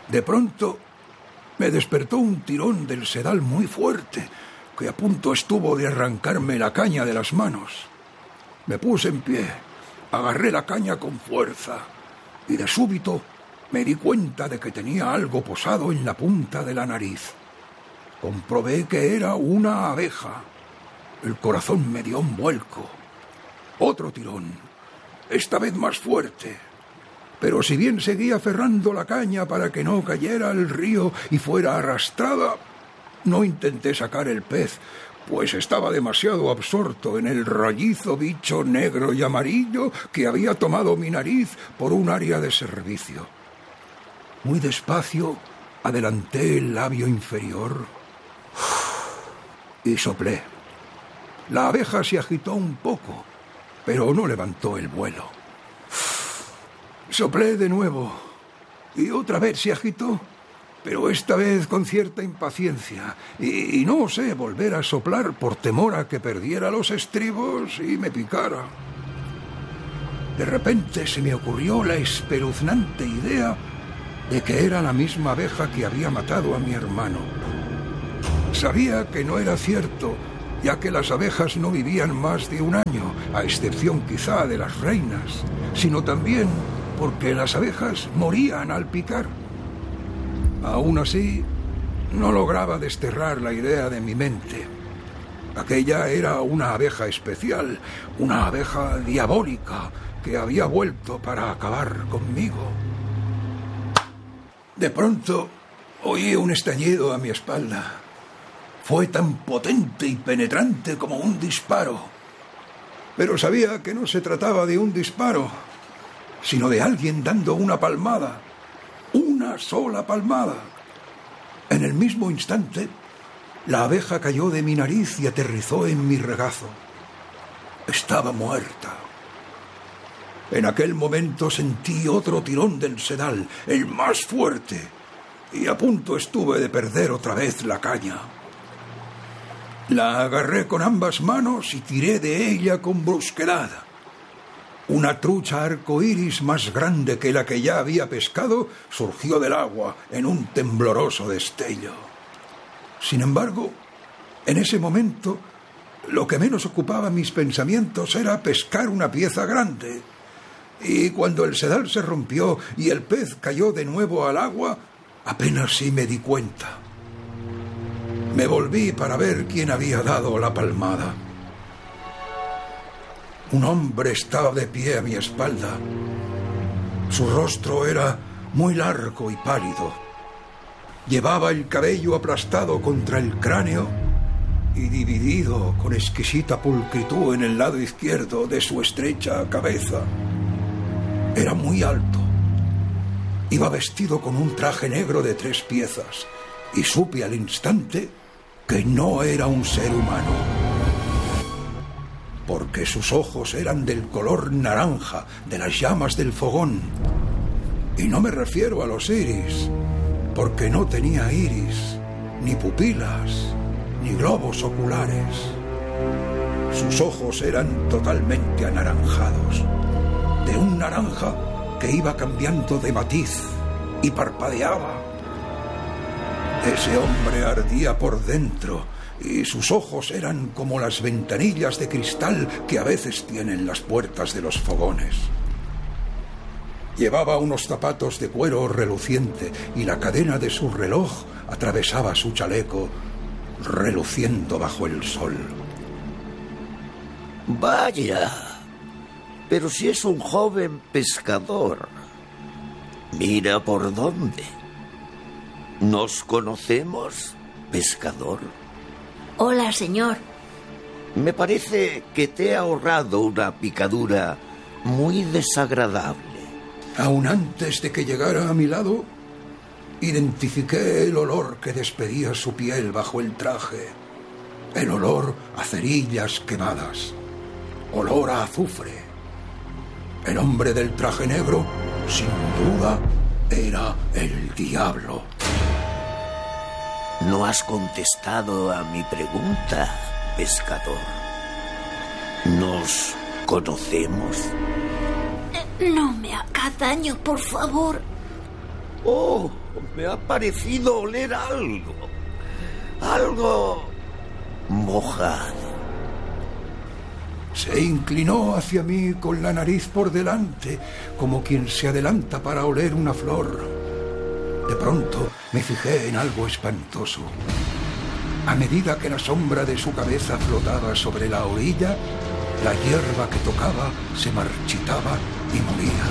De pronto me despertó un tirón del sedal muy fuerte, que a punto estuvo de arrancarme la caña de las manos. Me puse en pie, agarré la caña con fuerza, y de súbito me di cuenta de que tenía algo posado en la punta de la nariz. Comprobé que era una abeja. El corazón me dio un vuelco. Otro tirón, esta vez más fuerte. Pero si bien seguía aferrando la caña para que no cayera al río y fuera arrastrada, no intenté sacar el pez, pues estaba demasiado absorto en el rollizo bicho negro y amarillo que había tomado mi nariz por un área de servicio. Muy despacio adelanté el labio inferior y soplé. La abeja se agitó un poco, pero no levantó el vuelo. Soplé de nuevo y otra vez se agitó, pero esta vez con cierta impaciencia, y no osé volver a soplar por temor a que perdiera los estribos y me picara. De repente se me ocurrió la espeluznante idea de que era la misma abeja que había matado a mi hermano. Sabía que no era cierto, ya que las abejas no vivían más de un año, a excepción quizá de las reinas, sino también porque las abejas morían al picar. Aún así, no lograba desterrar la idea de mi mente. Aquella era una abeja especial, una abeja diabólica que había vuelto para acabar conmigo. De pronto, oí un estallido a mi espalda. Fue tan potente y penetrante como un disparo. Pero sabía que no se trataba de un disparo, sino de alguien dando una palmada. Una sola palmada. En el mismo instante, la abeja cayó de mi nariz y aterrizó en mi regazo. Estaba muerta. En aquel momento sentí otro tirón del sedal, el más fuerte, y a punto estuve de perder otra vez la caña. La agarré con ambas manos y tiré de ella con brusquedad. Una trucha arcoíris más grande que la que ya había pescado surgió del agua en un tembloroso destello. Sin embargo, en ese momento, lo que menos ocupaba mis pensamientos era pescar una pieza grande. Y cuando el sedal se rompió y el pez cayó de nuevo al agua, apenas sí me di cuenta. Me volví para ver quién había dado la palmada. Un hombre estaba de pie a mi espalda. Su rostro era muy largo y pálido. Llevaba el cabello aplastado contra el cráneo y dividido con exquisita pulcritud en el lado izquierdo de su estrecha cabeza. Era muy alto. Iba vestido con un traje negro de 3 piezas y supe al instante que no era un ser humano, porque sus ojos eran del color naranja de las llamas del fogón. Y no me refiero a los iris, porque no tenía iris, ni pupilas, ni globos oculares. Sus ojos eran totalmente anaranjados, de un naranja que iba cambiando de matiz y parpadeaba. Ese hombre ardía por dentro y sus ojos eran como las ventanillas de cristal que a veces tienen las puertas de los fogones. Llevaba unos zapatos de cuero reluciente y la cadena de su reloj atravesaba su chaleco, reluciendo bajo el sol. Vaya, pero si es un joven pescador. Mira por dónde. ¿Nos conocemos, pescador? Hola, señor. Me parece que te he ahorrado una picadura muy desagradable. Aún antes de que llegara a mi lado, identifiqué el olor que despedía su piel bajo el traje. El olor a cerillas quemadas. Olor a azufre. El hombre del traje negro, sin duda, era el diablo. No has contestado a mi pregunta, pescador. ¿Nos conocemos? No me haga daño, por favor. Oh, me ha parecido oler algo. Algo mojado. Se inclinó hacia mí con la nariz por delante, como quien se adelanta para oler una flor. De pronto me fijé en algo espantoso. A medida que la sombra de su cabeza flotaba sobre la orilla, la hierba que tocaba se marchitaba y moría.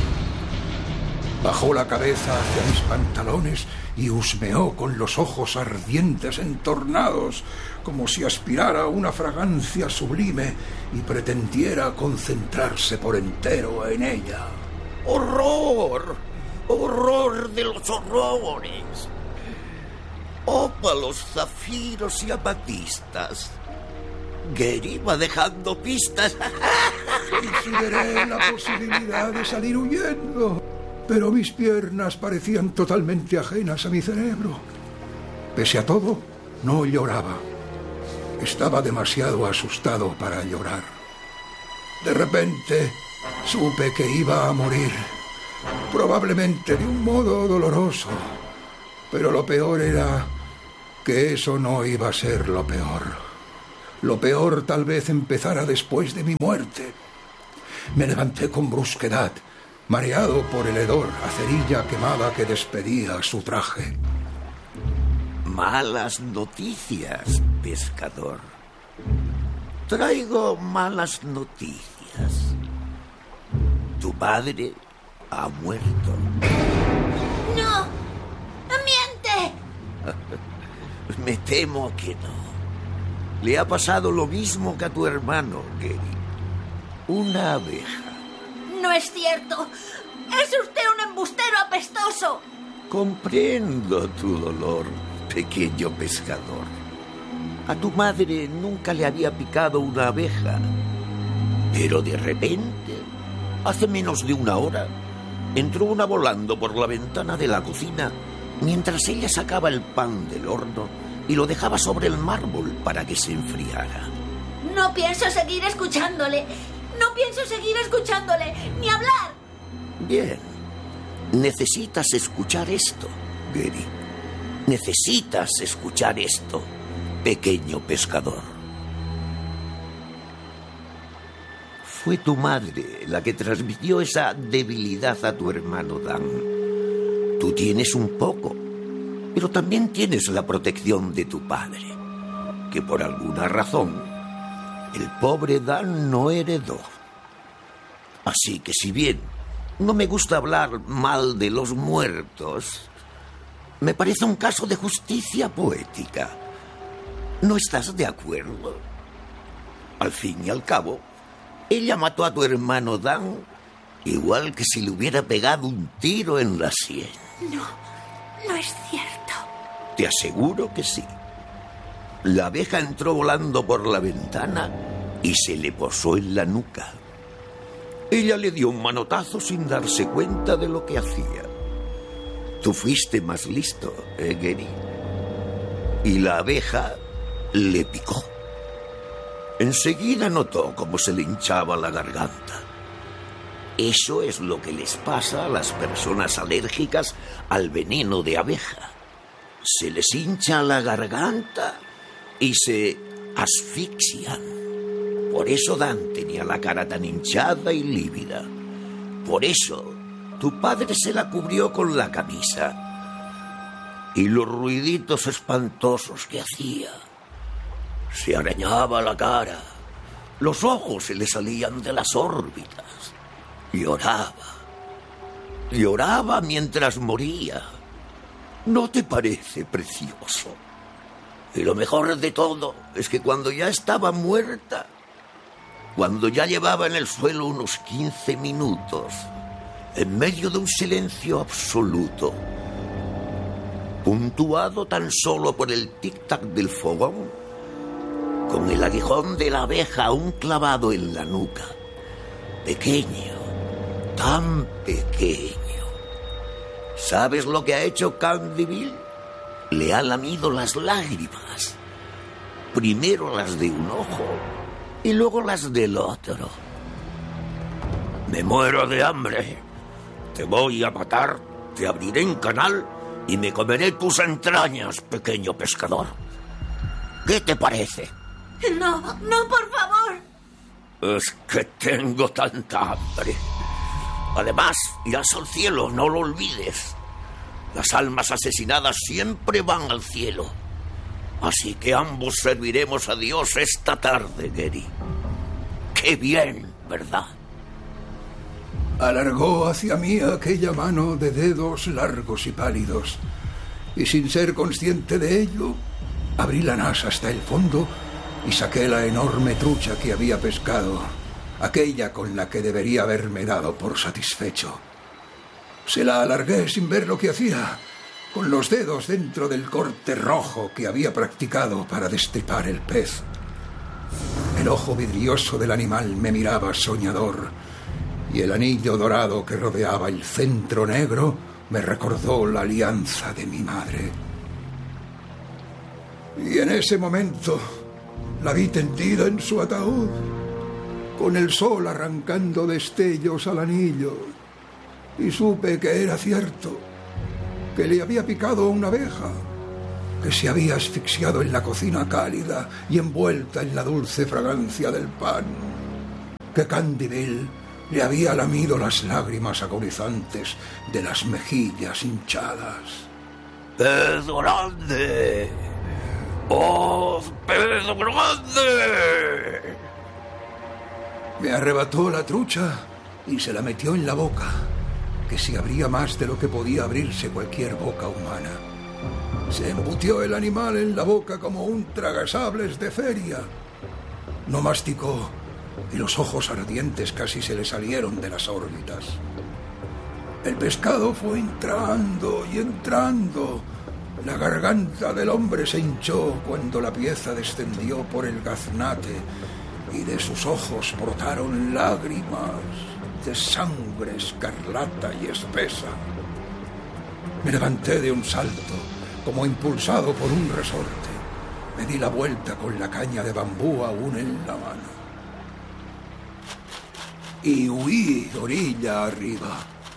Bajó la cabeza hacia mis pantalones y husmeó con los ojos ardientes entornados, como si aspirara una fragancia sublime y pretendiera concentrarse por entero en ella. ¡Horror! ¡Horror de los horrores! Ópalos, zafiros y amatistas. Gary va dejando pistas. Consideré la posibilidad de salir huyendo, pero mis piernas parecían totalmente ajenas a mi cerebro. Pese a todo, no lloraba. Estaba demasiado asustado para llorar. De repente, supe que iba a morir, probablemente de un modo doloroso. Pero lo peor era que eso no iba a ser lo peor. Lo peor tal vez empezara después de mi muerte. Me levanté con brusquedad, mareado por el hedor a cerilla quemada que despedía su traje. Malas noticias, pescador. Traigo malas noticias. Tu padre ha muerto. ¡No! ¡Miente! Me temo que no. Le ha pasado lo mismo que a tu hermano, Gary. Una abeja. ¡No es cierto! ¡Es usted un embustero apestoso! Comprendo tu dolor, pequeño pescador. A tu madre nunca le había picado una abeja. Pero de repente, hace menos de una hora, entró una volando por la ventana de la cocina mientras ella sacaba el pan del horno y lo dejaba sobre el mármol para que se enfriara. No pienso seguir escuchándole. No pienso seguir escuchándole, ni hablar. Bien. Necesitas escuchar esto, Gary. Necesitas escuchar esto, pequeño pescador. Fue tu madre la que transmitió esa debilidad a tu hermano Dan. Tú tienes un poco, pero también tienes la protección de tu padre, que por alguna razón el pobre Dan no heredó. Así que si bien no me gusta hablar mal de los muertos, me parece un caso de justicia poética. ¿No estás de acuerdo? Al fin y al cabo, ella mató a tu hermano Dan igual que si le hubiera pegado un tiro en la sien. No es cierto. Te aseguro que sí. La abeja entró volando por la ventana y se le posó en la nuca. Ella le dio un manotazo sin darse cuenta de lo que hacía. Tú fuiste más listo, Gary. Y la abeja le picó. Enseguida notó cómo se le hinchaba la garganta. Eso es lo que les pasa a las personas alérgicas al veneno de abeja. Se les hincha la garganta y se asfixian. Por eso Dan tenía la cara tan hinchada y lívida. Por eso tu padre se la cubrió con la camisa. Y los ruiditos espantosos que hacía. Se arañaba la cara. Los ojos se le salían de las órbitas. Lloraba mientras moría. ¿No te parece precioso? Y lo mejor de todo es que cuando ya estaba muerta, cuando ya llevaba en el suelo unos 15 minutos, en medio de un silencio absoluto, puntuado tan solo por el tic-tac del fogón, con el aguijón de la abeja aún clavado en la nuca, pequeño, tan pequeño. ¿Sabes lo que ha hecho Candyville? Le ha lamido las lágrimas. Primero las de un ojo y luego las del otro. Me muero de hambre. Te voy a matar Te abriré en canal y me comeré tus entrañas, pequeño pescador. ¿Qué te parece? No, por favor. Es que tengo tanta hambre. Además, irás al cielo, no lo olvides. Las almas asesinadas siempre van al cielo. Así que ambos serviremos a Dios esta tarde, Gary. ¡Qué bien, ¿verdad? Alargó hacia mí aquella mano de dedos largos y pálidos, y sin ser consciente de ello, abrí la nasa hasta el fondo y saqué la enorme trucha que había pescado, aquella con la que debería haberme dado por satisfecho. Se la alargué sin ver lo que hacía, con los dedos dentro del corte rojo que había practicado para destripar el pez. El ojo vidrioso del animal me miraba soñador, y el anillo dorado que rodeaba el centro negro me recordó la alianza de mi madre. Y en ese momento la vi tendida en su ataúd, con el sol arrancando destellos al anillo, y supe que era cierto, que le había picado una abeja, que se había asfixiado en la cocina cálida y envuelta en la dulce fragancia del pan, que Candyville le había lamido las lágrimas agonizantes de las mejillas hinchadas. ¡Pez grande! ¡Oh, pez grande! Me arrebató la trucha y se la metió en la boca, que se abría más de lo que podía abrirse cualquier boca humana. Se embutió el animal en la boca como un tragasables de feria. No masticó, y los ojos ardientes casi se le salieron de las órbitas. El pescado fue entrando y entrando. La garganta del hombre se hinchó cuando la pieza descendió por el gaznate, y de sus ojos brotaron lágrimas de sangre escarlata y espesa. Me levanté de un salto, como impulsado por un resorte. Me di la vuelta con la caña de bambú aún en la mano. Y huí orilla arriba.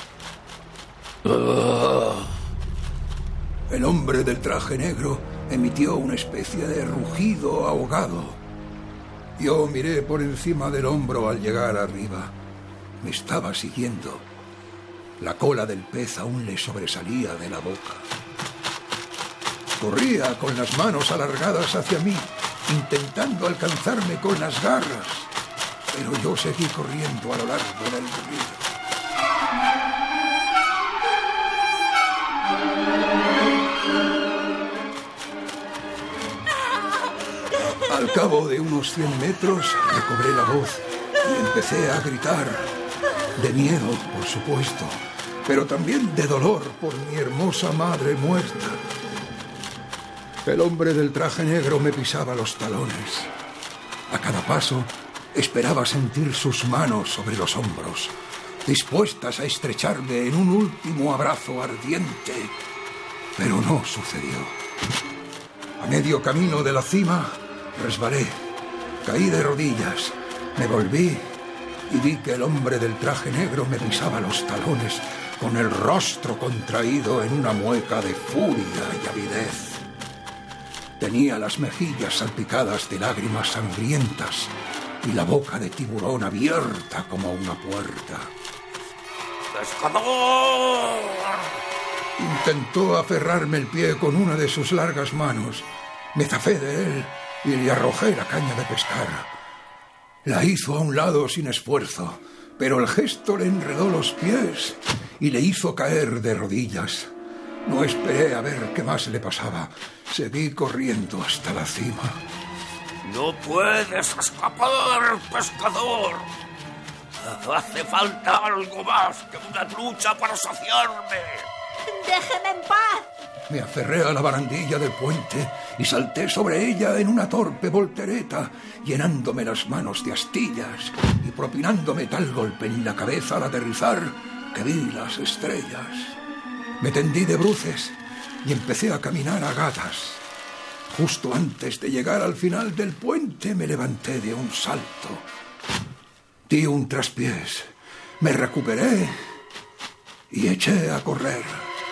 El hombre del traje negro emitió una especie de rugido ahogado. Yo miré por encima del hombro al llegar arriba. Me estaba siguiendo. La cola del pez aún le sobresalía de la boca. Corría con las manos alargadas hacia mí, intentando alcanzarme con las garras, pero yo seguí corriendo a lo largo del río. Al cabo de unos 100 metros recobré la voz y empecé a gritar, de miedo, por supuesto, pero también de dolor por mi hermosa madre muerta. El hombre del traje negro me pisaba los talones. A cada paso esperaba sentir sus manos sobre los hombros, dispuestas a estrecharme en un último abrazo ardiente, pero no sucedió. A medio camino de la cima, resbalé, caí de rodillas, me volví y vi que el hombre del traje negro me pisaba los talones con el rostro contraído en una mueca de furia y avidez. Tenía las mejillas salpicadas de lágrimas sangrientas y la boca de tiburón abierta como una puerta. ¡Pescador! Intentó aferrarme el pie con una de sus largas manos. Me zafé de él y le arrojé la caña de pescar. La hizo a un lado sin esfuerzo, pero el gesto le enredó los pies y le hizo caer de rodillas. No esperé a ver qué más le pasaba. Seguí corriendo hasta la cima. ¡No puedes escapar, pescador! Hace falta algo más que una trucha para saciarme. ¡Déjeme en paz! Me aferré a la barandilla del puente y salté sobre ella en una torpe voltereta, llenándome las manos de astillas y propinándome tal golpe en la cabeza al aterrizar que vi las estrellas. Me tendí de bruces y empecé a caminar a gatas. Justo antes de llegar al final del puente me levanté de un salto. Di un traspiés, me recuperé y eché a correr.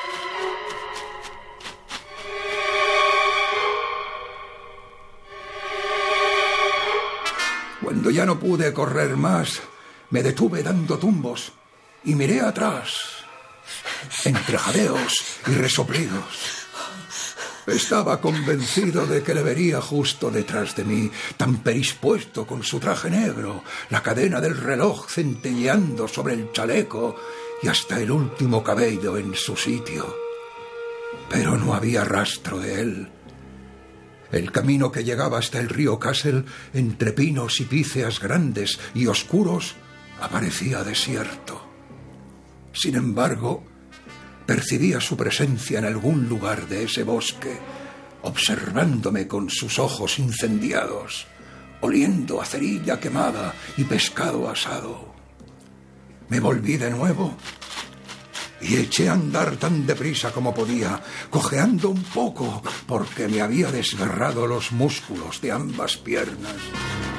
Cuando ya no pude correr más, me detuve dando tumbos y miré atrás, entre jadeos y resoplidos. Estaba convencido de que le vería justo detrás de mí, tan perispuesto con su traje negro, la cadena del reloj centelleando sobre el chaleco y hasta el último cabello en su sitio. Pero no había rastro de él. El camino que llegaba hasta el río Kassel, entre pinos y píceas grandes y oscuros, aparecía desierto. Sin embargo, percibía su presencia en algún lugar de ese bosque, observándome con sus ojos incendiados, oliendo a cerilla quemada y pescado asado. Me volví de nuevo y eché a andar tan deprisa como podía, cojeando un poco porque me había desgarrado los músculos de ambas piernas.